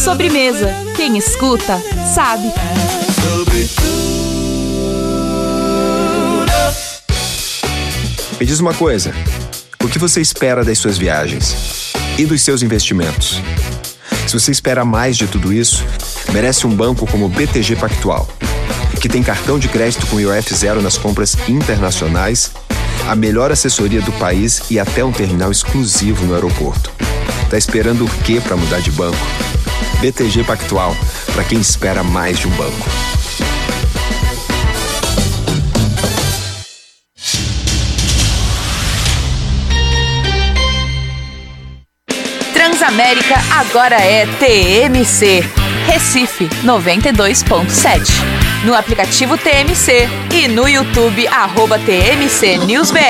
sobremesa. Quem escuta, sabe. Me diz uma coisa, o que você espera das suas viagens e dos seus investimentos? Se você espera mais de tudo isso, merece um banco como o BTG Pactual, que tem cartão de crédito com IOF zero nas compras internacionais, a melhor assessoria do país e até um terminal exclusivo no aeroporto. Tá esperando o quê para mudar de banco? BTG Pactual, para quem espera mais de um banco. Transamérica agora é TMC. Recife 92.7. No aplicativo TMC e no YouTube @TMC NewsBR.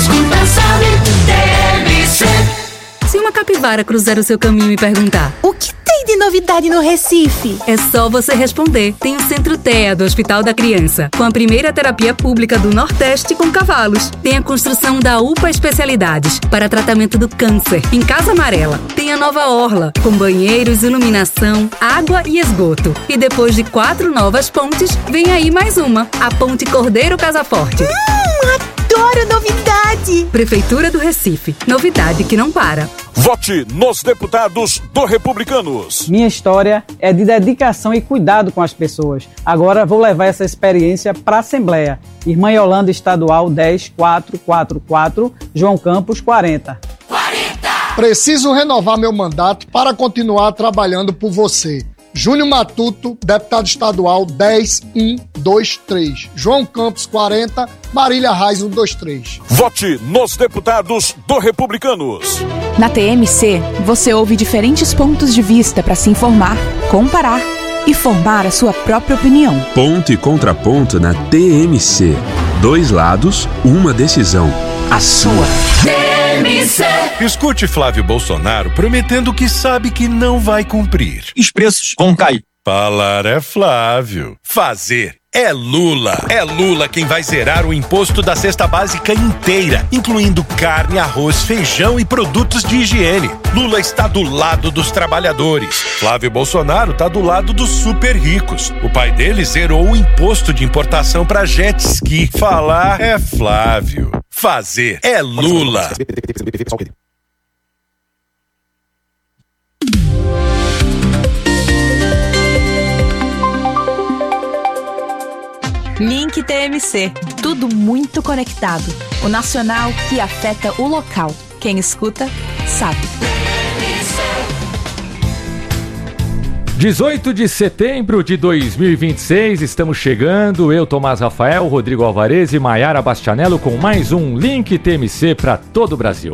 Se uma capivara cruzar o seu caminho e perguntar: o que tem de novidade no Recife? É só você responder. Tem o Centro TEA do Hospital da Criança, com a primeira terapia pública do Nordeste com cavalos. Tem a construção da UPA Especialidades para tratamento do câncer, em Casa Amarela. Tem a nova orla, com banheiros, iluminação, água e esgoto. E depois de 4 novas pontes, vem aí mais uma, a Ponte Cordeiro Casaforte. Adoro novidade! Prefeitura do Recife. Novidade que não para. Vote nos deputados do Republicanos. Minha história é de dedicação e cuidado com as pessoas. Agora vou levar essa experiência para a Assembleia. Irmã Yolanda Estadual 10444, João Campos 40. Preciso renovar meu mandato para continuar trabalhando por você. Júnior Matuto, deputado estadual 10123. João Campos 40, Marília Reis 123. Vote nos deputados do Republicanos. Na TMC, você ouve diferentes pontos de vista para se informar, comparar e formar a sua própria opinião. Ponto e contraponto na TMC. 2 lados, uma decisão. A sua. TMC. Escute Flávio Bolsonaro prometendo que sabe que não vai cumprir. Os preços vão cair. Falar é Flávio. Fazer é Lula. É Lula quem vai zerar o imposto da cesta básica inteira, incluindo carne, arroz, feijão e produtos de higiene. Lula está do lado dos trabalhadores. Flávio Bolsonaro está do lado dos super ricos. O pai dele zerou o imposto de importação para jet ski. Falar é Flávio. Fazer é Lula. Link TMC. Tudo muito conectado. O nacional que afeta o local. Quem escuta, sabe. 18 de setembro de 2026, estamos chegando. Eu, Tomás Rafael, Rodrigo Alvarez e Maiara Bastianello com mais um Link TMC para todo o Brasil.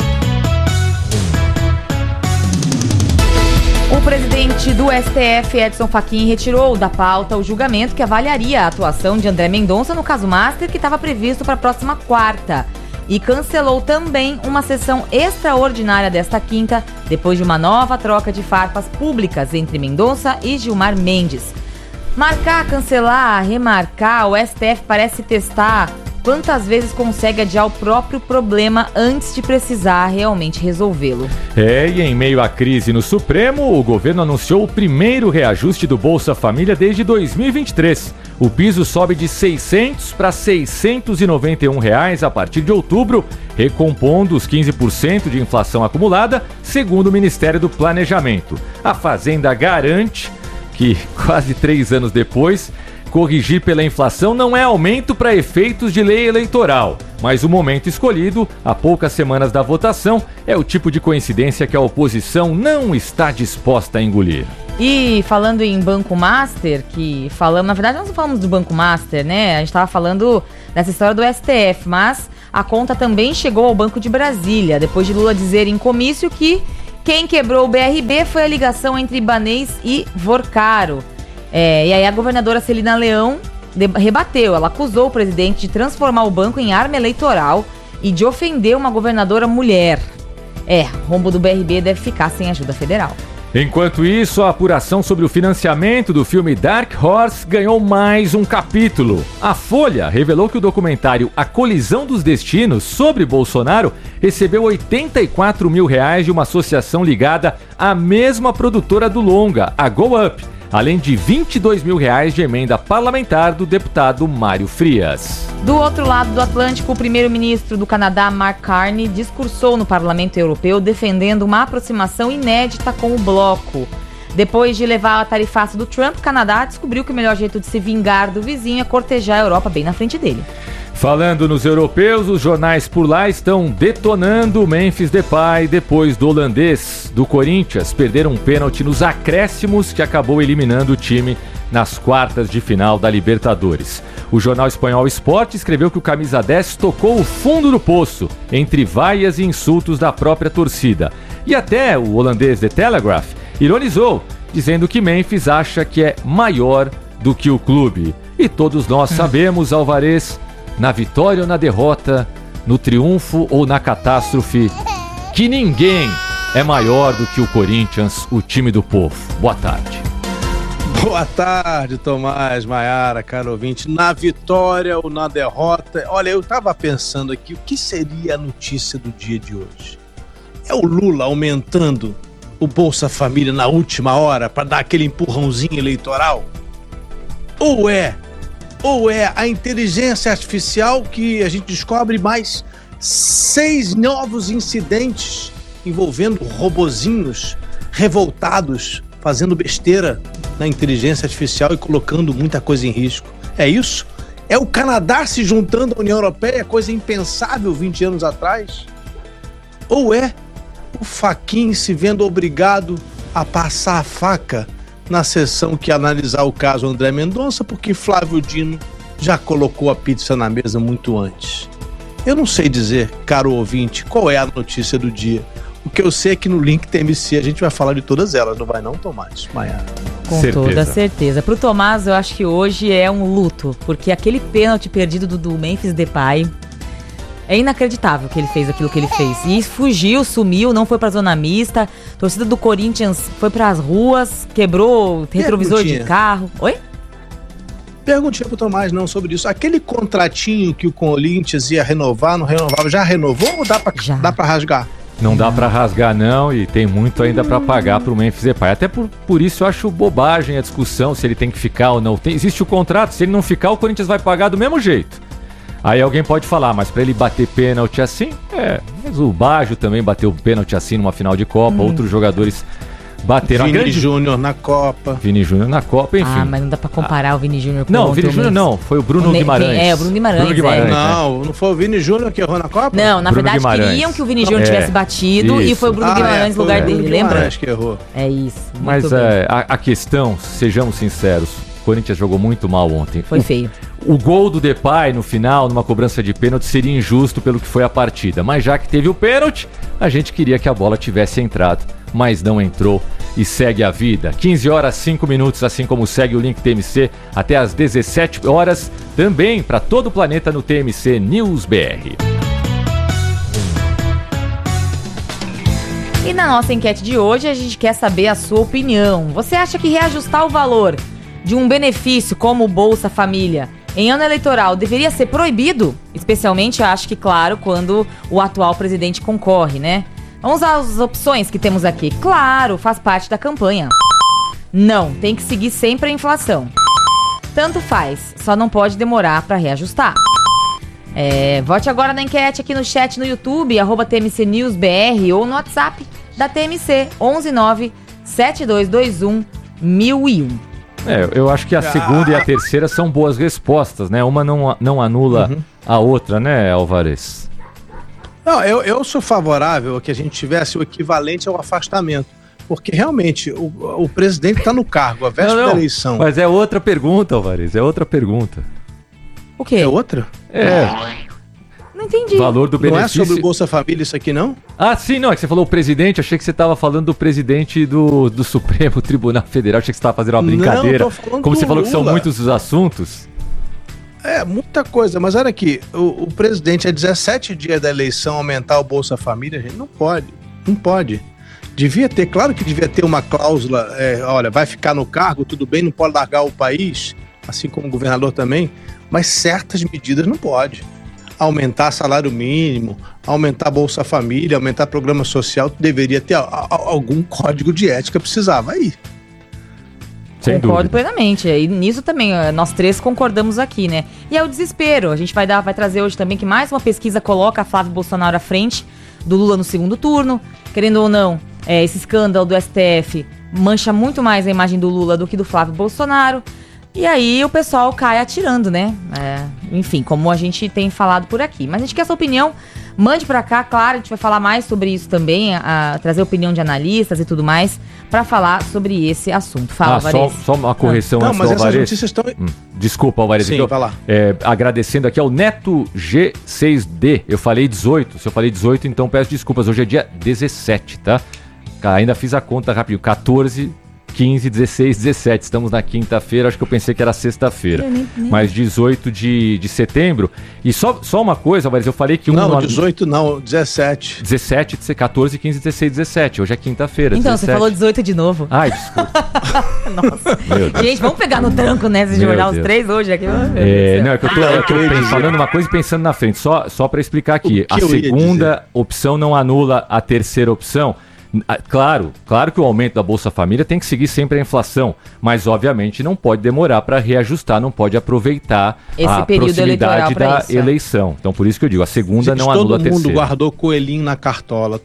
O presidente do STF, Edson Fachin, retirou da pauta o julgamento que avaliaria a atuação de André Mendonça no caso Master, que estava previsto para a próxima quarta. E cancelou também uma sessão extraordinária desta quinta, depois de uma nova troca de farpas públicas entre Mendonça e Gilmar Mendes. Marcar, cancelar, remarcar, o STF parece testar quantas vezes consegue adiar o próprio problema antes de precisar realmente resolvê-lo. E em meio à crise no Supremo, o governo anunciou o primeiro reajuste do Bolsa Família desde 2023. O piso sobe de R$ 600 para R$ 691 a partir de outubro, recompondo os 15% de inflação acumulada, segundo o Ministério do Planejamento. A Fazenda garante que, quase 3 anos depois, corrigir pela inflação não é aumento para efeitos de lei eleitoral, mas o momento escolhido, há poucas semanas da votação, é o tipo de coincidência que a oposição não está disposta a engolir. E falando em Banco Master, na verdade nós não falamos do Banco Master, né? A gente estava falando dessa história do STF, mas a conta também chegou ao Banco de Brasília, depois de Lula dizer em comício que quem quebrou o BRB foi a ligação entre Ibanez e Vorcaro. E aí a governadora Celina Leão rebateu, ela acusou o presidente de transformar o banco em arma eleitoral e de ofender uma governadora mulher. Rombo do BRB deve ficar sem ajuda federal. Enquanto isso, a apuração sobre o financiamento do filme Dark Horse ganhou mais um capítulo. A Folha revelou que o documentário A Colisão dos Destinos sobre Bolsonaro recebeu R$84 mil de uma associação ligada à mesma produtora do longa, a Go Up, além de R$22 mil de emenda parlamentar do deputado Mário Frias. Do outro lado do Atlântico, o primeiro-ministro do Canadá, Mark Carney, discursou no Parlamento Europeu defendendo uma aproximação inédita com o bloco. Depois de levar a tarifaço do Trump, o Canadá descobriu que o melhor jeito de se vingar do vizinho é cortejar a Europa bem na frente dele. Falando nos europeus, os jornais por lá estão detonando o Memphis Depay depois do holandês do Corinthians perder um pênalti nos acréscimos que acabou eliminando o time nas quartas de final da Libertadores. O jornal espanhol Sport escreveu que o camisa 10 tocou o fundo do poço entre vaias e insultos da própria torcida. E até o holandês The Telegraph ironizou, dizendo que Memphis acha que é maior do que o clube. E todos nós sabemos, Alvarez, na vitória ou na derrota, no triunfo ou na catástrofe, que ninguém é maior do que o Corinthians, o time do povo. Boa tarde. Boa tarde, Tomás, Maiara, caro ouvinte. Na vitória ou na derrota, olha, eu estava pensando aqui, o que seria a notícia do dia de hoje? É o Lula aumentando o Bolsa Família na última hora para dar aquele empurrãozinho eleitoral? Ou é a inteligência artificial que a gente descobre mais 6 novos incidentes envolvendo robozinhos revoltados, fazendo besteira na inteligência artificial e colocando muita coisa em risco? É isso? É o Canadá se juntando à União Europeia, coisa impensável 20 anos atrás? Ou é o Fachin se vendo obrigado a passar a faca na sessão que analisar o caso André Mendonça, porque Flávio Dino já colocou a pizza na mesa muito antes? Eu não sei dizer, caro ouvinte, qual é a notícia do dia. O que eu sei é que no Link TMC a gente vai falar de todas elas, não vai não, Tomás? Maiara. Com toda certeza. Pro Tomás, eu acho que hoje é um luto, porque aquele pênalti perdido do Memphis Depay é inacreditável que ele fez aquilo que ele fez. E fugiu, sumiu, não foi pra zona mista. A torcida do Corinthians foi pras ruas, quebrou retrovisor de carro. Oi? Perguntinha pro Tomás, não, sobre isso. Aquele contratinho que o Corinthians ia renovar, não renovava, já renovou ou dá pra rasgar? Não dá pra rasgar não, e tem muito ainda pra pagar pro Memphis Depay. Até por isso eu acho bobagem a discussão se ele tem que ficar ou não. Existe o contrato, se ele não ficar, o Corinthians vai pagar do mesmo jeito. Aí alguém pode falar, mas pra ele bater pênalti assim, mas o Baggio também bateu pênalti assim numa final de Copa, outros jogadores bateram. Vini Júnior na Copa. Vini Júnior na Copa, enfim. Mas não dá pra comparar o Vini Júnior com o Vini Júnior não, foi o Bruno Guimarães. O Bruno Guimarães. Não foi o Vini Júnior que errou na Copa? Não, na verdade queriam que o Vini Júnior tivesse batido e foi o Bruno Guimarães no lugar dele, lembra? Acho que errou. É isso. Mas a questão, sejamos sinceros, o Corinthians jogou muito mal ontem. Foi feio. O gol do Depay no final, numa cobrança de pênalti, seria injusto pelo que foi a partida. Mas já que teve o pênalti, a gente queria que a bola tivesse entrado, mas não entrou e segue a vida. 15 horas, 5 minutos, assim como segue o Link TMC, até às 17 horas, também para todo o planeta no TMC News BR. E na nossa enquete de hoje, a gente quer saber a sua opinião. Você acha que reajustar o valor de um benefício como o Bolsa Família em ano eleitoral deveria ser proibido? Especialmente, acho que, claro, quando o atual presidente concorre, né? Vamos às opções que temos aqui. Claro, faz parte da campanha. Não, tem que seguir sempre a inflação. Tanto faz, só não pode demorar para reajustar. Vote agora na enquete aqui no chat no YouTube, @TMCNewsBR, ou no WhatsApp da TMC, 119-7221-1001. Eu acho que a segunda e a terceira são boas respostas, né? Uma não anula a outra, né, Alvarez? Não, eu sou favorável a que a gente tivesse o equivalente ao afastamento, porque realmente o presidente está no cargo, a véspera da eleição. Mas é outra pergunta, Alvarez, é outra pergunta. O quê? É outra? Não entendi. Valor do benefício. Não é sobre o Bolsa Família isso aqui, não? Ah, sim, não, é que você falou o presidente, achei que você estava falando do presidente do Supremo Tribunal Federal, achei que você estava fazendo uma brincadeira. Não, tô falando como você falou Lula. Que são muitos os assuntos. Muita coisa, mas olha aqui, o presidente, a 17 dias da eleição, aumentar o Bolsa Família, gente, não pode. Claro que devia ter uma cláusula, olha, vai ficar no cargo, tudo bem, não pode largar o país, assim como o governador também, mas certas medidas não pode. Aumentar salário mínimo, aumentar Bolsa Família, aumentar programa social, deveria ter algum código de ética, precisava aí. Concordo plenamente. E nisso também, nós três concordamos aqui, né? E é o desespero. A gente vai trazer hoje também que mais uma pesquisa coloca a Flávio Bolsonaro à frente do Lula no segundo turno. Querendo ou não, esse escândalo do STF mancha muito mais a imagem do Lula do que do Flávio Bolsonaro. E aí o pessoal cai atirando, né? Enfim, como a gente tem falado por aqui. Mas a gente quer essa opinião. Mande pra cá, claro, a gente vai falar mais sobre isso também, trazer opinião de analistas e tudo mais, pra falar sobre esse assunto. Fala, Alvarez. Só uma correção antes do Alvarez. Notícias estão... Desculpa, Alvarez. Sim, vai lá. Agradecendo aqui ao Neto G6D. Eu falei 18. Se eu falei 18, então peço desculpas. Hoje é dia 17, tá? Ainda fiz a conta rápido. 14... 15, 16, 17, estamos na quinta-feira, acho que eu pensei que era sexta-feira, mas 18 de setembro, e só uma coisa, Alvarez, eu falei que... Não, 18 não, 17. 17, 14, 15, 16, 17, hoje é quinta-feira, então, 17. Você falou 18 de novo. Ai, desculpa. Nossa. Gente, vamos pegar no tranco, né, de olhar os três hoje aqui. Não, é que eu tô falando uma coisa e pensando na frente, só para explicar aqui, a segunda opção não anula a terceira opção. Claro que o aumento da Bolsa Família tem que seguir sempre a inflação, mas obviamente não pode demorar para reajustar, não pode aproveitar a proximidade da eleição. Então por isso que eu digo, a segunda não anula a terceira. Todo mundo guardou coelhinho na cartola,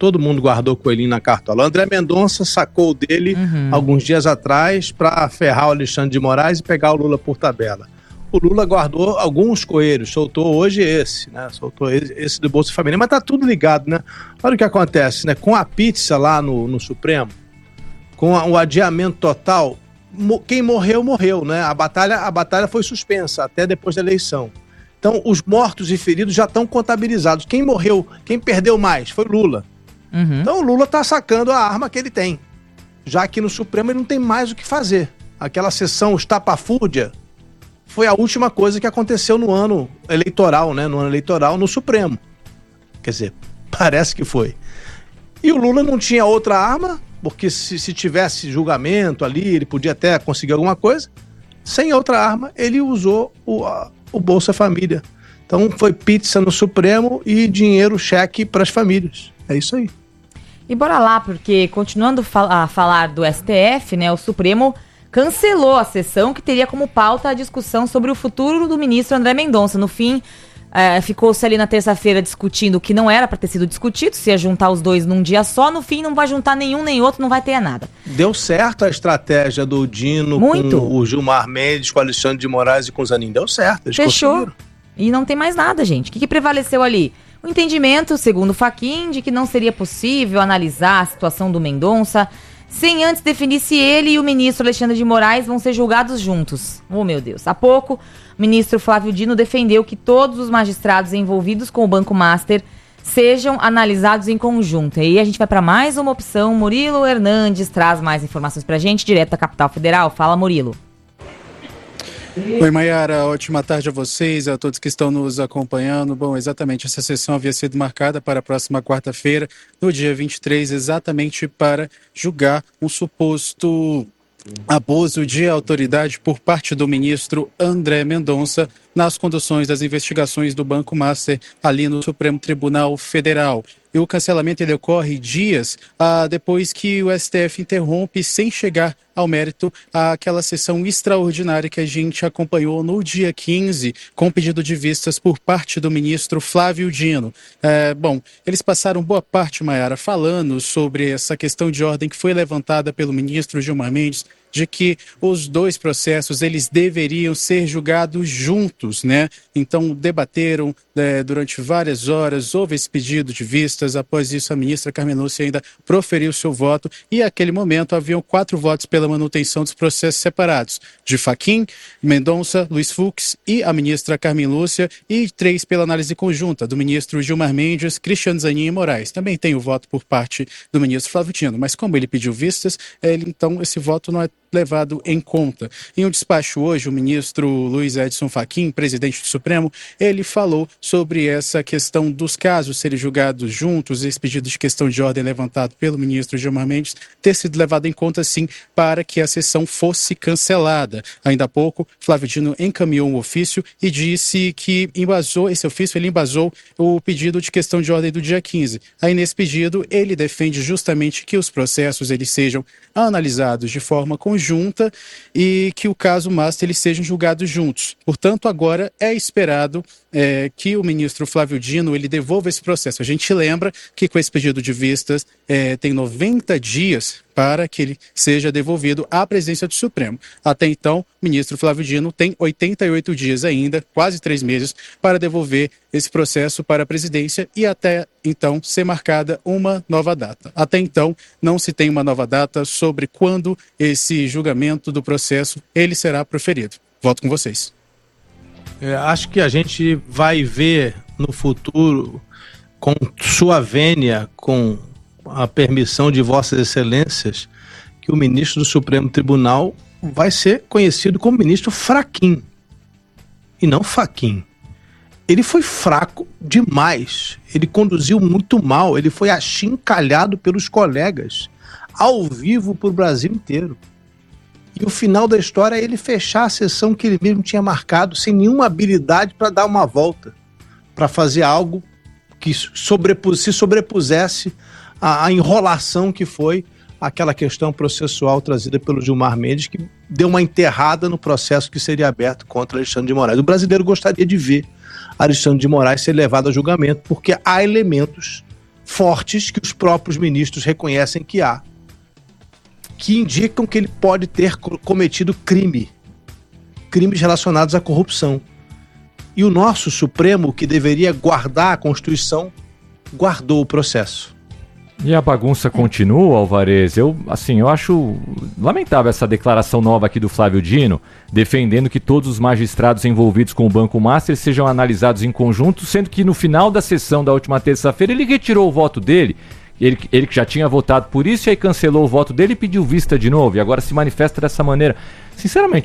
André Mendonça sacou dele alguns dias atrás para ferrar o Alexandre de Moraes e pegar o Lula por tabela. O Lula guardou alguns coelhos, soltou hoje esse, né? Soltou esse do Bolsa Família, mas tá tudo ligado, né? Olha o que acontece, né? Com a pizza lá no Supremo, com o adiamento total, quem morreu, né? A batalha foi suspensa até depois da eleição. Então, os mortos e feridos já estão contabilizados. Quem morreu, quem perdeu mais foi Lula. Então, o Lula tá sacando a arma que ele tem. Já que no Supremo ele não tem mais o que fazer. Aquela sessão estapafúrdia foi a última coisa que aconteceu no ano eleitoral, né? No ano eleitoral no Supremo. Quer dizer, parece que foi. E o Lula não tinha outra arma, porque se tivesse julgamento ali, ele podia até conseguir alguma coisa. Sem outra arma, ele usou o Bolsa Família. Então foi pizza no Supremo e dinheiro, cheque para as famílias. É isso aí. E bora lá, porque continuando a falar do STF, né? O Supremo cancelou a sessão que teria como pauta a discussão sobre o futuro do ministro André Mendonça. No fim, ficou-se ali na terça-feira discutindo o que não era para ter sido discutido, se ia juntar os dois num dia só. No fim, não vai juntar nenhum nem outro, não vai ter nada. Deu certo a estratégia do Dino com o Gilmar Mendes, com o Alexandre de Moraes e com o Zanin. Deu certo, eles conseguiram. E não tem mais nada, gente. O que prevaleceu ali? O entendimento, segundo o Fachin, de que não seria possível analisar a situação do Mendonça sem antes definir se ele e o ministro Alexandre de Moraes vão ser julgados juntos. Oh, meu Deus. Há pouco, o ministro Flávio Dino defendeu que todos os magistrados envolvidos com o Banco Master sejam analisados em conjunto. E aí a gente vai para mais uma opção. Murilo Hernandes traz mais informações para a gente, direto da capital federal. Fala, Murilo. Oi, Maiara, ótima tarde a vocês, a todos que estão nos acompanhando. Bom, exatamente, essa sessão havia sido marcada para a próxima quarta-feira, no dia 23, exatamente para julgar um suposto abuso de autoridade por parte do ministro André Mendonça nas conduções das investigações do Banco Master ali no Supremo Tribunal Federal. E o cancelamento ele ocorre dias depois que o STF interrompe, sem chegar ao mérito, aquela sessão extraordinária que a gente acompanhou no dia 15, com pedido de vistas por parte do ministro Flávio Dino. Bom, eles passaram boa parte, Maiara, falando sobre essa questão de ordem que foi levantada pelo ministro Gilmar Mendes, de que os dois processos eles deveriam ser julgados juntos, né? Então debateram durante várias horas, houve esse pedido de vistas. Após isso, a ministra Carmen Lúcia ainda proferiu seu voto e, naquele momento, haviam 4 votos pela manutenção dos processos separados, de Fachin, Mendonça, Luiz Fux e a ministra Carmen Lúcia, e 3 pela análise conjunta do ministro Gilmar Mendes, Cristiano Zanin e Moraes. Também tem o voto por parte do ministro Flávio Dino, mas como ele pediu vistas, então esse voto não é levado em conta. Em um despacho hoje, o ministro Luiz Edson Fachin, presidente do Supremo, ele falou sobre essa questão dos casos serem julgados juntos, esse pedido de questão de ordem levantado pelo ministro Gilmar Mendes ter sido levado em conta, sim, para que a sessão fosse cancelada. Ainda há pouco, Flávio Dino encaminhou um ofício e disse que esse ofício ele embasou o pedido de questão de ordem do dia 15. Aí, nesse pedido, ele defende justamente que os processos eles sejam analisados de forma conjunta e que o caso Master eles sejam julgados juntos. Portanto, agora é esperado que o ministro Flávio Dino ele devolva esse processo. A gente lembra que com esse pedido de vistas tem 90 dias para que ele seja devolvido à presidência do Supremo. Até então, o ministro Flávio Dino tem 88 dias ainda, quase 3 meses, para devolver esse processo para a presidência e até então ser marcada uma nova data. Até então, não se tem uma nova data sobre quando esse julgamento do processo ele será proferido. Volto com vocês. Acho que a gente vai ver no futuro, com sua vênia, com a permissão de vossas excelências, que o ministro do Supremo Tribunal vai ser conhecido como ministro fraquinho e não Fachin. Ele foi fraco demais, ele conduziu muito mal, ele foi achincalhado pelos colegas, ao vivo para o Brasil inteiro. E o final da história é ele fechar a sessão que ele mesmo tinha marcado, sem nenhuma habilidade para dar uma volta, para fazer algo que se sobrepusesse à enrolação que foi aquela questão processual trazida pelo Gilmar Mendes, que deu uma enterrada no processo que seria aberto contra Alexandre de Moraes. O brasileiro gostaria de ver Alexandre de Moraes ser levado a julgamento, porque há elementos fortes que os próprios ministros reconhecem que há, que indicam que ele pode ter cometido crimes relacionados à corrupção. E o nosso Supremo, que deveria guardar a Constituição, guardou o processo. E a bagunça continua, Alvarez. Eu acho lamentável essa declaração nova aqui do Flávio Dino, defendendo que todos os magistrados envolvidos com o Banco Master sejam analisados em conjunto, sendo que no final da sessão da última terça-feira ele retirou o voto dele. Ele que já tinha votado por isso, e aí cancelou o voto dele e pediu vista de novo, e agora se manifesta dessa maneira. Sinceramente,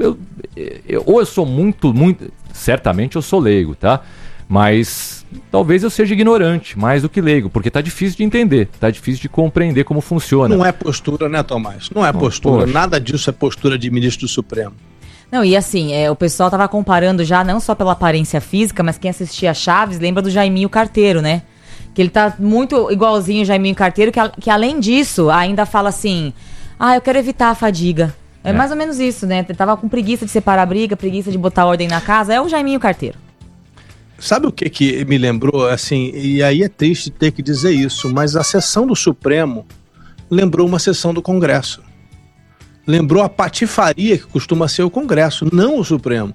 eu sou muito, certamente eu sou leigo, tá? Mas talvez eu seja ignorante, mais do que leigo, porque tá difícil de entender, tá difícil de compreender como funciona. Não é postura, né, Tomás? Não é postura, poxa. Nada disso é postura de ministro do Supremo. Não, e assim, o pessoal tava comparando já, não só pela aparência física, mas quem assistia a Chaves lembra do Jaiminho Carteiro, né? Que ele tá muito igualzinho o Jaiminho Carteiro, que além disso, ainda fala assim, eu quero evitar a fadiga. É mais ou menos isso, né? Ele tava com preguiça de separar a briga, preguiça de botar ordem na casa, é o Jaiminho Carteiro. Sabe o que me lembrou, assim, e aí é triste ter que dizer isso, mas a sessão do Supremo lembrou uma sessão do Congresso. Lembrou a patifaria que costuma ser o Congresso, não o Supremo.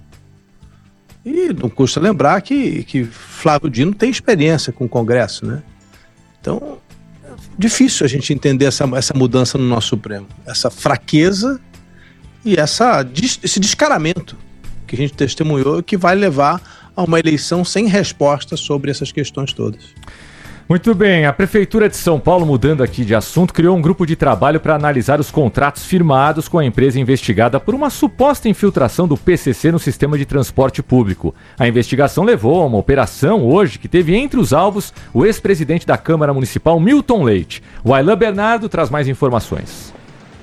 E não custa lembrar que Flávio Dino tem experiência com o Congresso, né? Então, é difícil a gente entender essa mudança no nosso Supremo. Essa fraqueza e esse descaramento que a gente testemunhou, que vai levar a uma eleição sem resposta sobre essas questões todas. Muito bem, a Prefeitura de São Paulo, mudando aqui de assunto, criou um grupo de trabalho para analisar os contratos firmados com a empresa investigada por uma suposta infiltração do PCC no sistema de transporte público. A investigação levou a uma operação hoje que teve entre os alvos o ex-presidente da Câmara Municipal, Milton Leite. O Aylan Bernardo traz mais informações.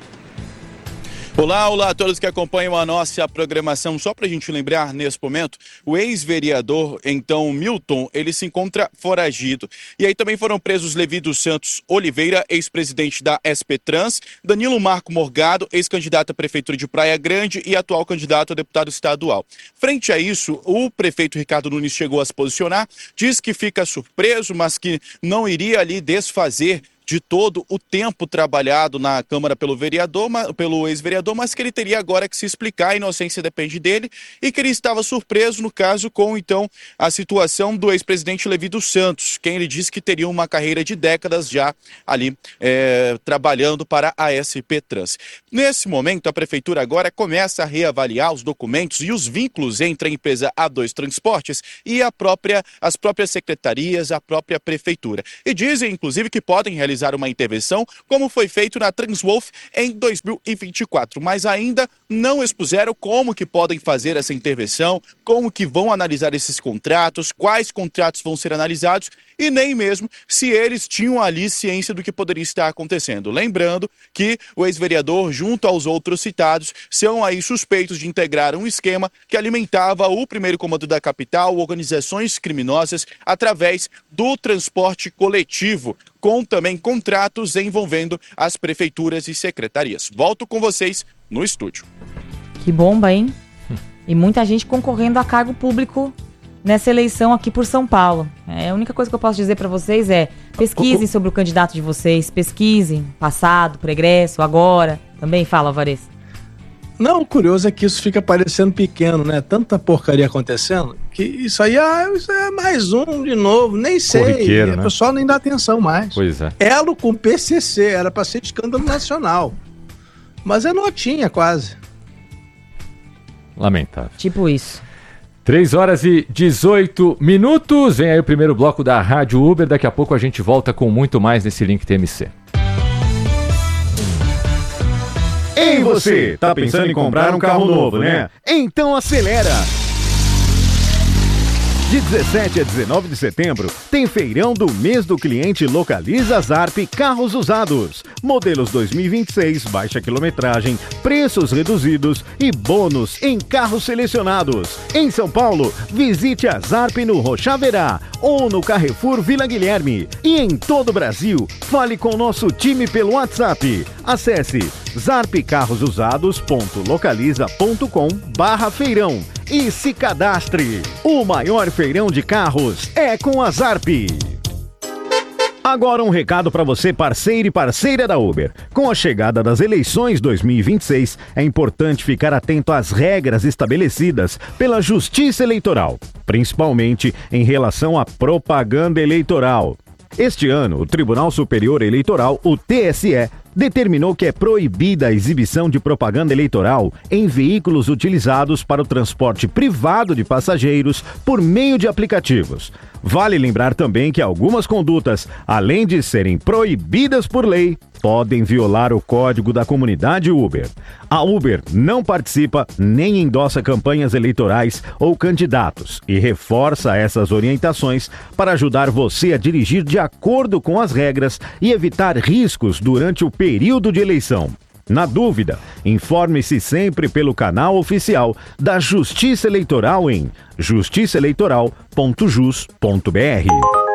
Olá a todos que acompanham a nossa programação. Só para a gente lembrar, nesse momento, o ex-vereador, então, Milton, ele se encontra foragido. E aí também foram presos Levi dos Santos Oliveira, ex-presidente da SP Trans, Danilo Marco Morgado, ex-candidato à Prefeitura de Praia Grande e atual candidato a deputado estadual. Frente a isso, o prefeito Ricardo Nunes chegou a se posicionar, diz que fica surpreso, mas que não iria ali desfazer de todo o tempo trabalhado na Câmara pelo ex-vereador, mas que ele teria agora que se explicar, a inocência depende dele, e que ele estava surpreso, no caso, com, então, a situação do ex-presidente Levi dos Santos, quem ele disse que teria uma carreira de décadas já ali trabalhando para a SP Trans. Nesse momento, a Prefeitura agora começa a reavaliar os documentos e os vínculos entre a empresa A2 Transportes e as próprias secretarias, a própria Prefeitura. E dizem, inclusive, que podem realizar realizar uma intervenção, como foi feito na Transwolf em 2024, mas ainda não expuseram como que podem fazer essa intervenção, como que vão analisar esses contratos, quais contratos vão ser analisados e nem mesmo se eles tinham ali ciência do que poderia estar acontecendo. Lembrando que o ex-vereador, junto aos outros citados, são aí suspeitos de integrar um esquema que alimentava o primeiro comando da capital, organizações criminosas, através do transporte coletivo, com também contratos envolvendo as prefeituras e secretarias. Volto com vocês no estúdio. Que bomba, hein? E muita gente concorrendo a cargo público nessa eleição aqui por São Paulo. A única coisa que eu posso dizer para vocês é: pesquisem sobre o candidato de vocês, pesquisem passado, pregresso, agora. Também fala, Alvarez. Não, o curioso é que isso fica parecendo pequeno, né? Tanta porcaria acontecendo, que isso aí isso é mais um de novo, nem sei. O pessoal nem dá atenção mais. Pois é. Elo com PCC, era para ser escândalo nacional. Mas é notinha quase. Lamentável. Tipo isso. 3h18. Vem aí o primeiro bloco da Rádio Uber. Daqui a pouco a gente volta com muito mais nesse Link TMC. Ei, você, tá pensando em comprar um carro novo, né? Então acelera! De 17 a 19 de setembro, tem feirão do mês do cliente Localiza Zarp Carros Usados. Modelos 2026, baixa quilometragem, preços reduzidos e bônus em carros selecionados. Em São Paulo, visite a Zarp no Rochaverá ou no Carrefour Vila Guilherme. E em todo o Brasil, fale com o nosso time pelo WhatsApp. Acesse zarpcarrosusados.localiza.com/feirão e se cadastre. O maior feirão de carros é com a Zarp. Agora um recado para você, parceiro e parceira da Uber. Com a chegada das eleições 2026, é importante ficar atento às regras estabelecidas pela Justiça Eleitoral, principalmente em relação à propaganda eleitoral. Este ano, o Tribunal Superior Eleitoral, o TSE, determinou que é proibida a exibição de propaganda eleitoral em veículos utilizados para o transporte privado de passageiros por meio de aplicativos. Vale lembrar também que algumas condutas, além de serem proibidas por lei, podem violar o código da comunidade Uber. A Uber não participa nem endossa campanhas eleitorais ou candidatos e reforça essas orientações para ajudar você a dirigir de acordo com as regras e evitar riscos durante o período de eleição. Na dúvida, informe-se sempre pelo canal oficial da Justiça Eleitoral em justiçaeleitoral.jus.br.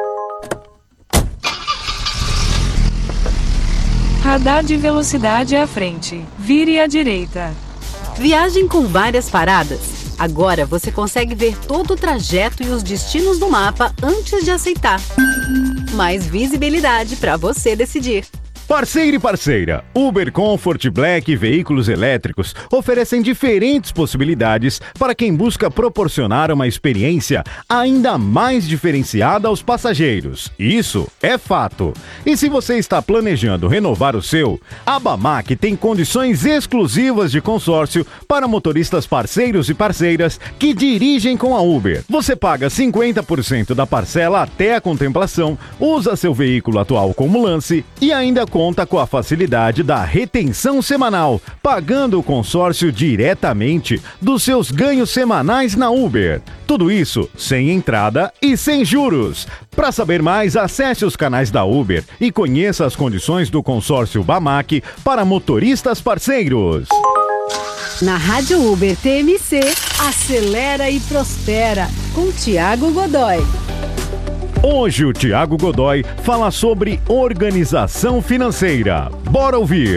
Radar de velocidade à frente. Vire à direita. Viagem com várias paradas. Agora você consegue ver todo o trajeto e os destinos do mapa antes de aceitar. Mais visibilidade para você decidir. Parceiro e parceira, Uber Comfort Black e veículos elétricos oferecem diferentes possibilidades para quem busca proporcionar uma experiência ainda mais diferenciada aos passageiros. Isso é fato. E se você está planejando renovar o seu, a Bamac tem condições exclusivas de consórcio para motoristas parceiros e parceiras que dirigem com a Uber. Você paga 50% da parcela até a contemplação, usa seu veículo atual como lance e ainda conta com a facilidade da retenção semanal, pagando o consórcio diretamente dos seus ganhos semanais na Uber. Tudo isso sem entrada e sem juros. Para saber mais, acesse os canais da Uber e conheça as condições do consórcio Bamac para motoristas parceiros. Na Rádio Uber TMC, acelera e prospera, com Thiago Godoy. Hoje o Thiago Godoy fala sobre organização financeira. Bora ouvir!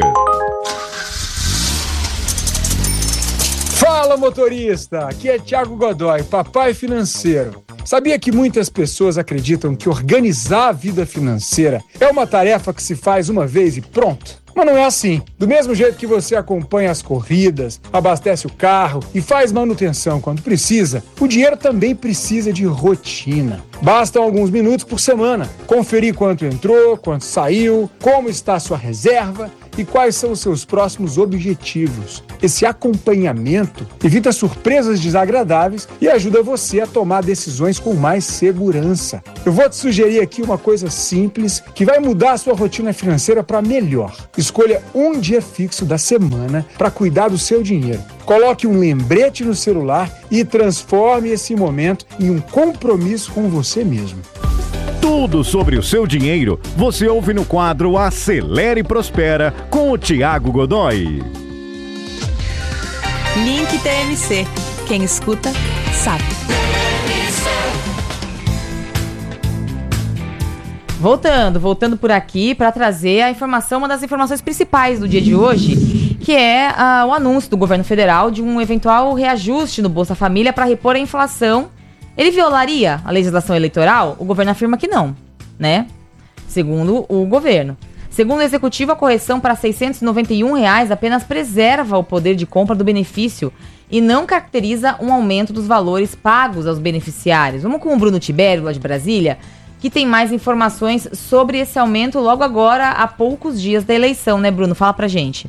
Fala, motorista! Aqui é Thiago Godoy, papai financeiro. Sabia que muitas pessoas acreditam que organizar a vida financeira é uma tarefa que se faz uma vez e pronto? Mas não é assim. Do mesmo jeito que você acompanha as corridas, abastece o carro e faz manutenção quando precisa, o dinheiro também precisa de rotina. Bastam alguns minutos por semana. Conferir quanto entrou, quanto saiu, como está a sua reserva e quais são os seus próximos objetivos. Esse acompanhamento evita surpresas desagradáveis e ajuda você a tomar decisões com mais segurança. Eu vou te sugerir aqui uma coisa simples que vai mudar a sua rotina financeira para melhor. Escolha um dia fixo da semana para cuidar do seu dinheiro. Coloque um lembrete no celular e transforme esse momento em um compromisso com você mesmo. Tudo sobre o seu dinheiro você ouve no quadro Acelera e Prospera com o Thiago Godoy. Link TMC. Quem escuta, sabe. Voltando por aqui para trazer a informação, uma das informações principais do dia de hoje, que é o anúncio do governo federal de um eventual reajuste no Bolsa Família para repor a inflação. Ele violaria a legislação eleitoral? O governo afirma que não, né? Segundo o governo. Segundo o executivo, a correção para R$ 691 apenas preserva o poder de compra do benefício e não caracteriza um aumento dos valores pagos aos beneficiários. Vamos com o Bruno Tibério, lá de Brasília, que tem mais informações sobre esse aumento logo agora, há poucos dias da eleição, né, Bruno? Fala pra gente.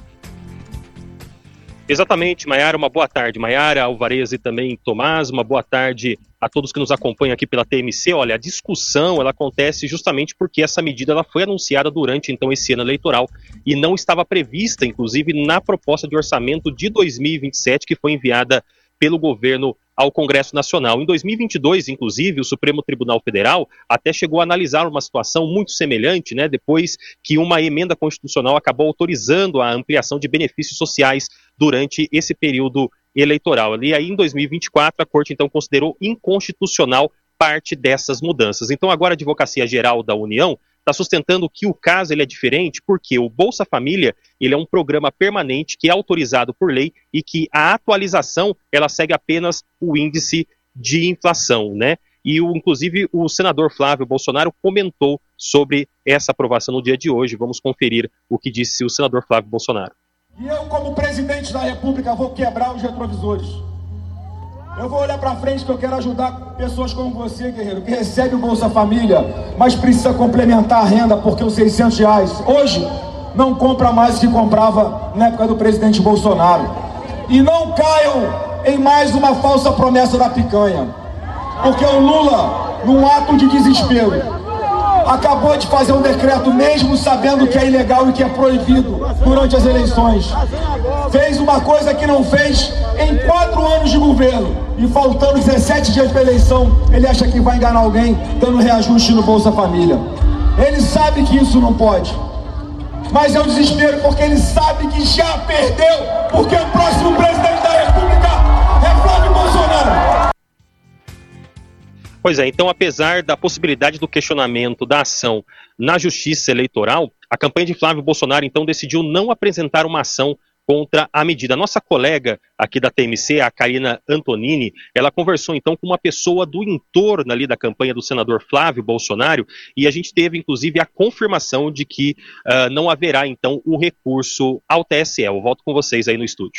Exatamente, Maiara, uma boa tarde. Maiara, Alvarez e também Tomás, uma boa tarde a todos que nos acompanham aqui pela TMC. Olha, a discussão ela acontece justamente porque essa medida ela foi anunciada durante então esse ano eleitoral e não estava prevista, inclusive, na proposta de orçamento de 2027 que foi enviada pelo governo ao Congresso Nacional. Em 2022, inclusive, o Supremo Tribunal Federal até chegou a analisar uma situação muito semelhante, né, depois que uma emenda constitucional acabou autorizando a ampliação de benefícios sociais durante esse período eleitoral. E aí, em 2024, a Corte, então, considerou inconstitucional parte dessas mudanças. Então, agora a Advocacia Geral da União está sustentando que o caso ele é diferente porque o Bolsa Família ele é um programa permanente que é autorizado por lei e que a atualização ela segue apenas o índice de inflação, né? E inclusive o senador Flávio Bolsonaro comentou sobre essa aprovação no dia de hoje. Vamos conferir o que disse o senador Flávio Bolsonaro. E eu, como presidente da República, vou quebrar os retrovisores. Eu vou olhar para frente que eu quero ajudar pessoas como você, guerreiro, que recebe o Bolsa Família, mas precisa complementar a renda porque os R$600 hoje não compra mais o que comprava na época do presidente Bolsonaro. E não caiam em mais uma falsa promessa da picanha, porque o Lula, num ato de desespero, acabou de fazer um decreto mesmo sabendo que é ilegal e que é proibido durante as eleições. Fez uma coisa que não fez em 4 anos de governo. E faltando 17 dias para a eleição, ele acha que vai enganar alguém dando reajuste no Bolsa Família. Ele sabe que isso não pode. Mas é um desespero porque ele sabe que já perdeu, porque o próximo presidente da República é Flávio Bolsonaro. Pois é, então apesar da possibilidade do questionamento da ação na Justiça Eleitoral, a campanha de Flávio Bolsonaro então decidiu não apresentar uma ação contra a medida. A nossa colega aqui da TMC, a Karina Antonini, ela conversou então com uma pessoa do entorno ali da campanha do senador Flávio Bolsonaro e a gente teve inclusive a confirmação de que não haverá então o recurso ao TSE. Eu volto com vocês aí no estúdio.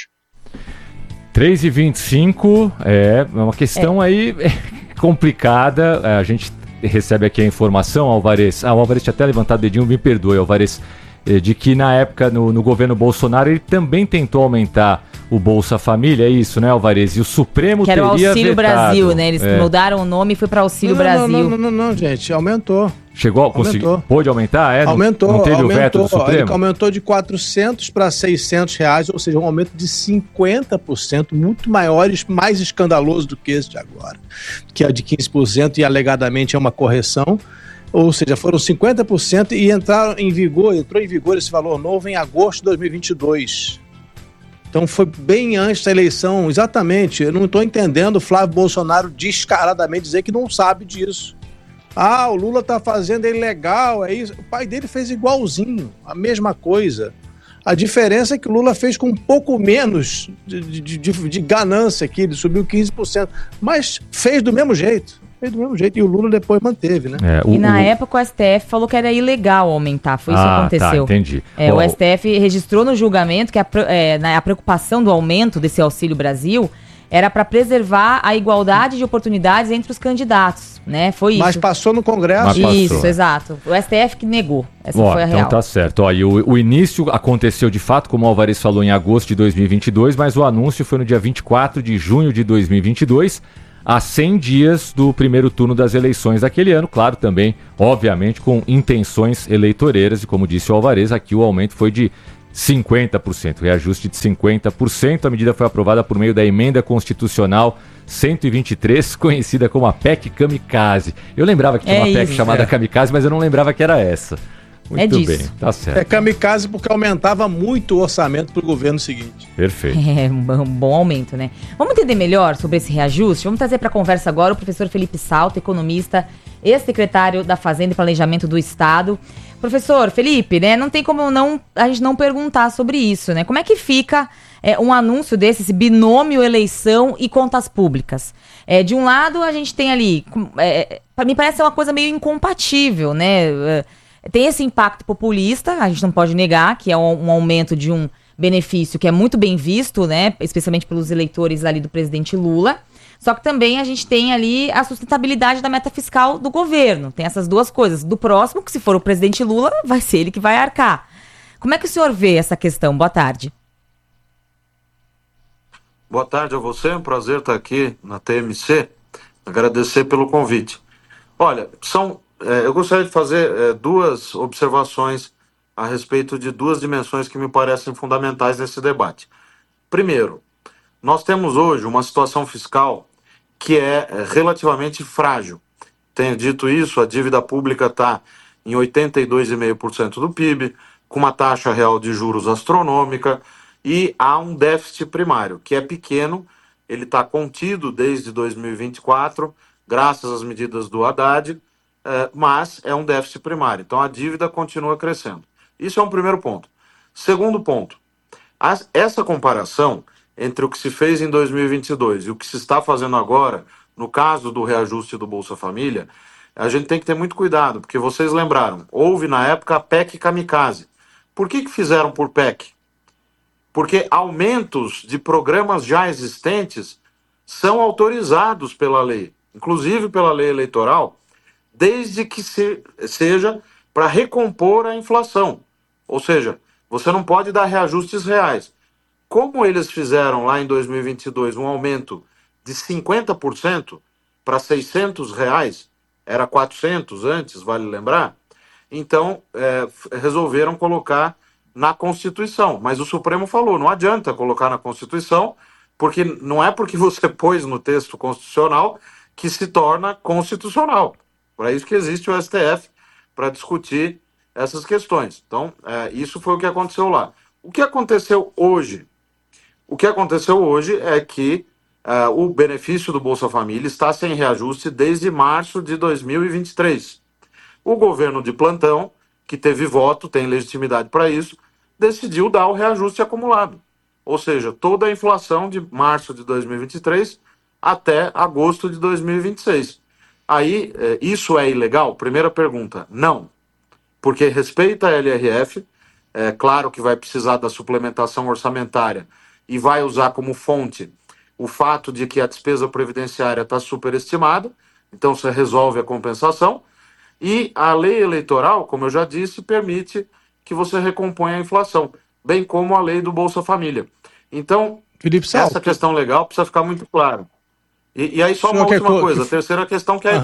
3h25, é uma questão aí complicada, a gente recebe aqui a informação, Alvarez, o Alvarez tinha até levantado o dedinho, me perdoe, Alvarez, de que na época, no governo Bolsonaro, ele também tentou aumentar o Bolsa Família, é isso, né, Alvarez? E o Supremo teria vetado. Que era o Auxílio Brasil, né? Eles mudaram o nome e foi para Auxílio Brasil. Não, gente, aumentou. Chegou, pôde aumentar? Aumentou. Não teve o veto do Supremo? Ele aumentou de R$400 para R$600, ou seja, um aumento de 50%, muito maiores, mais escandaloso do que esse de agora, que é de 15% e alegadamente é uma correção. Ou seja, foram 50% e entrou em vigor esse valor novo em agosto de 2022. Então foi bem antes da eleição, exatamente. Eu não estou entendendo o Flávio Bolsonaro descaradamente dizer que não sabe disso. O Lula está fazendo ilegal, é isso. O pai dele fez igualzinho, a mesma coisa. A diferença é que o Lula fez com um pouco menos de ganância aqui, ele subiu 15%, mas fez do mesmo jeito. E o Lula depois manteve, né? Na época o STF falou que era ilegal aumentar, foi isso que aconteceu. Tá, entendi. O STF registrou no julgamento que a preocupação do aumento desse Auxílio Brasil era para preservar a igualdade de oportunidades entre os candidatos, né? Foi isso. Mas passou no Congresso. Isso, exato. O STF que negou. Essa foi a real. Então tá certo. Ó, e o início aconteceu de fato, como o Alvarez falou, em agosto de 2022, mas o anúncio foi no dia 24 de junho de 2022, a 100 dias do primeiro turno das eleições daquele ano. Claro, também, obviamente, com intenções eleitoreiras. E como disse o Alvarez, aqui o aumento foi de 50%, reajuste de 50%. A medida foi aprovada por meio da Emenda Constitucional 123, conhecida como a PEC Kamikaze. Eu lembrava que tinha uma PEC chamada Kamikaze, mas eu não lembrava que era essa. Muito bem, tá certo. É kamikaze porque aumentava muito o orçamento para o governo seguinte. Perfeito. É um bom aumento, né? Vamos entender melhor sobre esse reajuste? Vamos trazer para a conversa agora o professor Felipe Salto, economista, ex-secretário da Fazenda e Planejamento do Estado. Professor Felipe, né? Não tem como a gente não perguntar sobre isso, né? Como é que fica um anúncio desse, esse binômio eleição e contas públicas? De um lado, a gente tem ali... para mim parece uma coisa meio incompatível, né? Tem esse impacto populista, a gente não pode negar, que é um aumento de um benefício que é muito bem visto, né? Especialmente pelos eleitores ali do presidente Lula. Só que também a gente tem ali a sustentabilidade da meta fiscal do governo. Tem essas duas coisas. Do próximo, que se for o presidente Lula, vai ser ele que vai arcar. Como é que o senhor vê essa questão? Boa tarde. Boa tarde a você, é um prazer estar aqui na TMC. Agradecer pelo convite. Olha, eu gostaria de fazer duas observações a respeito de duas dimensões que me parecem fundamentais nesse debate. Primeiro, nós temos hoje uma situação fiscal que é relativamente frágil. Tenho dito isso, a dívida pública está em 82,5% do PIB, com uma taxa real de juros astronômica, e há um déficit primário, que é pequeno, ele está contido desde 2024, graças às medidas do Haddad, mas é um déficit primário. Então a dívida continua crescendo. Isso é um primeiro ponto. Segundo ponto, essa comparação entre o que se fez em 2022 e o que se está fazendo agora, no caso do reajuste do Bolsa Família, a gente tem que ter muito cuidado, porque vocês lembraram, houve na época a PEC Kamikaze. Por que fizeram por PEC? Porque aumentos de programas já existentes são autorizados pela lei, inclusive pela lei eleitoral, desde que seja para recompor a inflação. Ou seja, você não pode dar reajustes reais. Como eles fizeram lá em 2022 um aumento de 50% para R$600, era 400 antes, vale lembrar, então resolveram colocar na Constituição. Mas o Supremo falou, não adianta colocar na Constituição, porque não é porque você pôs no texto constitucional que se torna constitucional. Para isso que existe o STF, para discutir essas questões. Então, isso foi o que aconteceu lá. O que aconteceu hoje? O que aconteceu hoje é que o benefício do Bolsa Família está sem reajuste desde março de 2023. O governo de plantão, que teve voto, tem legitimidade para isso, decidiu dar o reajuste acumulado. Ou seja, toda a inflação de março de 2023 até agosto de 2026. Aí, isso é ilegal? Primeira pergunta, não. Porque respeita a LRF, é claro que vai precisar da suplementação orçamentária e vai usar como fonte o fato de que a despesa previdenciária está superestimada, então você resolve a compensação, e a lei eleitoral, como eu já disse, permite que você recomponha a inflação, bem como a lei do Bolsa Família. Então, essa questão legal precisa ficar muito clara. E aí só uma última coisa, a terceira questão que é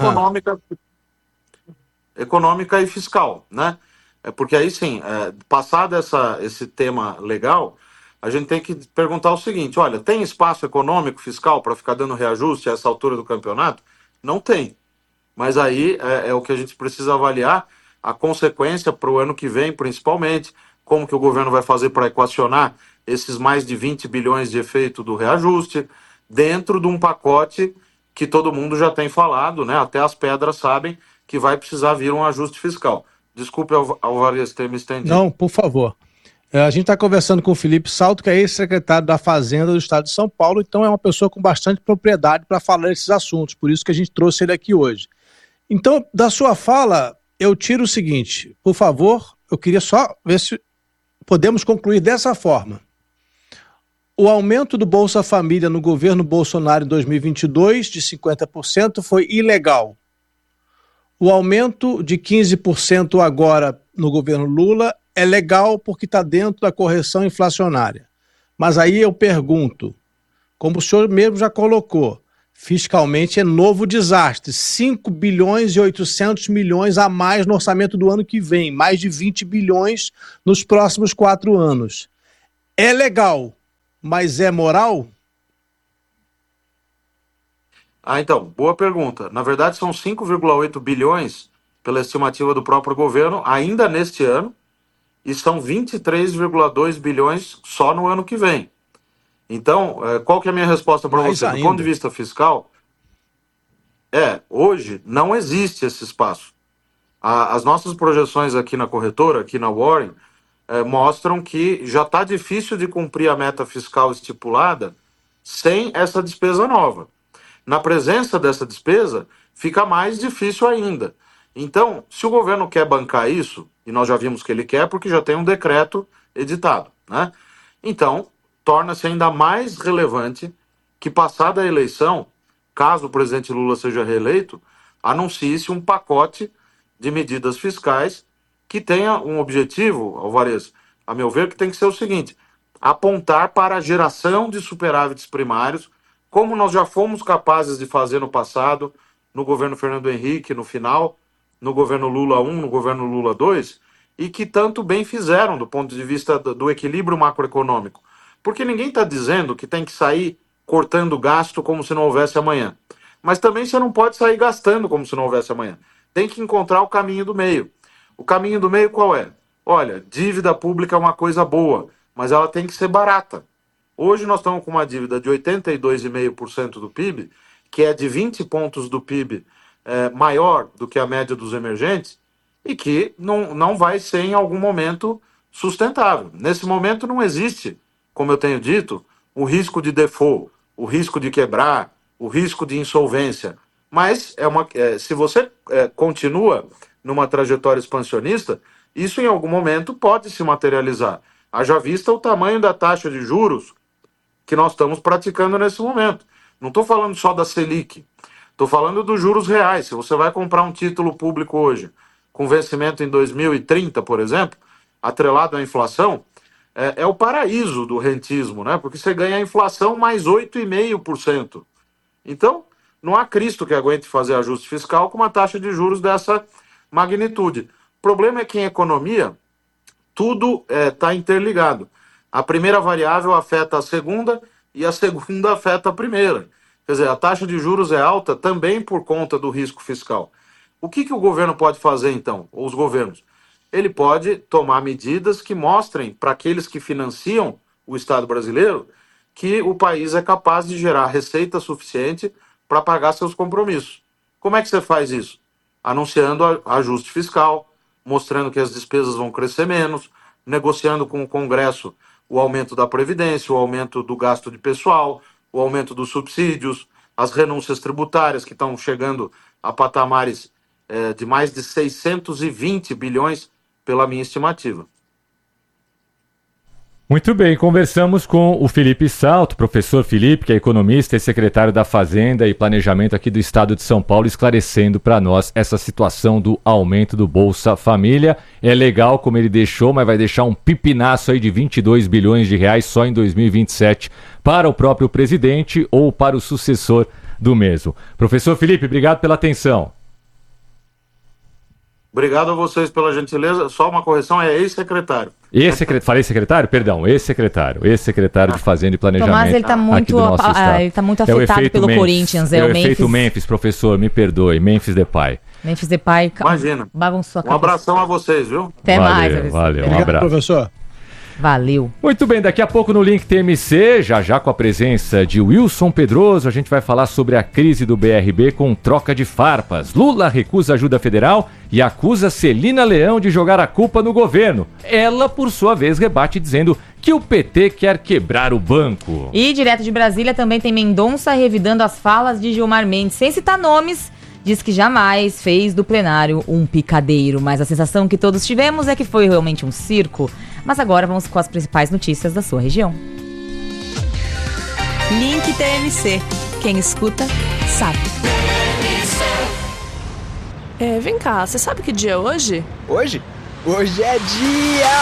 econômica e fiscal, né? Porque aí sim, passado esse tema legal, a gente tem que perguntar o seguinte, olha, tem espaço econômico, fiscal para ficar dando reajuste a essa altura do campeonato? Não tem. Mas aí é o que a gente precisa avaliar, a consequência para o ano que vem, principalmente, como que o governo vai fazer para equacionar esses mais de 20 bilhões de efeito do reajuste, dentro de um pacote que todo mundo já tem falado, né? Até as pedras sabem que vai precisar vir um ajuste fiscal. Desculpe, Alvarez, ter me estendido. Não, por favor. A gente está conversando com o Felipe Salto, que é ex-secretário da Fazenda do Estado de São Paulo, então é uma pessoa com bastante propriedade para falar desses assuntos, por isso que a gente trouxe ele aqui hoje. Então, da sua fala, eu tiro o seguinte, por favor, eu queria só ver se podemos concluir dessa forma. O aumento do Bolsa Família no governo Bolsonaro em 2022 de 50% foi ilegal. O aumento de 15% agora no governo Lula é legal porque está dentro da correção inflacionária. Mas aí eu pergunto, como o senhor mesmo já colocou, fiscalmente é novo desastre, 5 bilhões e 800 milhões a mais no orçamento do ano que vem, mais de 20 bilhões nos próximos 4 anos. É legal, mas é moral? Então, boa pergunta. Na verdade, são 5,8 bilhões, pela estimativa do próprio governo, ainda neste ano, e são 23,2 bilhões só no ano que vem. Então, qual que é a minha resposta para você? Do ponto de vista fiscal, hoje não existe esse espaço. As nossas projeções aqui na corretora, aqui na Warren, mostram que já está difícil de cumprir a meta fiscal estipulada sem essa despesa nova. Na presença dessa despesa, fica mais difícil ainda. Então, se o governo quer bancar isso, e nós já vimos que ele quer, porque já tem um decreto editado, né? Então, torna-se ainda mais relevante que, passada a eleição, caso o presidente Lula seja reeleito, anuncie-se um pacote de medidas fiscais que tenha um objetivo, Alvarez, a meu ver, que tem que ser o seguinte: apontar para a geração de superávites primários, como nós já fomos capazes de fazer no passado, no governo Fernando Henrique, no final, no governo Lula 1, no governo Lula 2, e que tanto bem fizeram do ponto de vista do equilíbrio macroeconômico. Porque ninguém está dizendo que tem que sair cortando gasto como se não houvesse amanhã. Mas também você não pode sair gastando como se não houvesse amanhã. Tem que encontrar o caminho do meio. O caminho do meio qual é? Olha, dívida pública é uma coisa boa, mas ela tem que ser barata. Hoje nós estamos com uma dívida de 82,5% do PIB, que é de 20 pontos do PIB maior do que a média dos emergentes, e que não vai ser em algum momento sustentável. Nesse momento não existe, como eu tenho dito, o risco de default, o risco de quebrar, o risco de insolvência. Mas se você continua numa trajetória expansionista, isso em algum momento pode se materializar. Haja vista o tamanho da taxa de juros que nós estamos praticando nesse momento. Não estou falando só da Selic, estou falando dos juros reais. Se você vai comprar um título público hoje, com vencimento em 2030, por exemplo, atrelado à inflação, é o paraíso do rentismo, né? Porque você ganha a inflação mais 8,5%. Então, não há Cristo que aguente fazer ajuste fiscal com uma taxa de juros dessa magnitude. O problema é que em economia, tudo está interligado. A primeira variável afeta a segunda e a segunda afeta a primeira. Quer dizer, a taxa de juros é alta também por conta do risco fiscal. O que o governo pode fazer, então, ou os governos? Ele pode tomar medidas que mostrem para aqueles que financiam o Estado brasileiro que o país é capaz de gerar receita suficiente para pagar seus compromissos. Como é que você faz isso? Anunciando ajuste fiscal, mostrando que as despesas vão crescer menos, negociando com o Congresso o aumento da Previdência, o aumento do gasto de pessoal, o aumento dos subsídios, as renúncias tributárias que estão chegando a patamares de mais de 620 bilhões pela minha estimativa. Muito bem, conversamos com o Felipe Salto, professor Felipe, que é economista e secretário da Fazenda e Planejamento aqui do Estado de São Paulo, esclarecendo para nós essa situação do aumento do Bolsa Família. É legal como ele deixou, mas vai deixar um pipinaço aí de 22 bilhões de reais só em 2027 para o próprio presidente ou para o sucessor do mesmo. Professor Felipe, obrigado pela atenção. Obrigado a vocês pela gentileza. Só uma correção, é ex-secretário. Falei secretário? Perdão, ex-secretário de Fazenda e Planejamento. Tomás, ele está muito afetado pelo Memphis. Corinthians. É o efeito Memphis, professor, me perdoe. Memphis Depay. Memphis Depay. Imagina. Bagunçou a cabeça. Um abração a vocês, viu? Até mais. Valeu, um abraço. Professor. Valeu. Muito bem, daqui a pouco no Link TMC, já com a presença de Wilson Pedroso, a gente vai falar sobre a crise do BRB com troca de farpas. Lula recusa ajuda federal e acusa Celina Leão de jogar a culpa no governo. Ela, por sua vez, rebate dizendo que o PT quer quebrar o banco. E direto de Brasília também tem Mendonça revidando as falas de Gilmar Mendes, sem citar nomes. Diz que jamais fez do plenário um picadeiro, mas a sensação que todos tivemos é que foi realmente um circo. Mas agora vamos com as principais notícias da sua região. Link TMC. Quem escuta, sabe. Vem cá, você sabe que dia é hoje? Hoje? Hoje é dia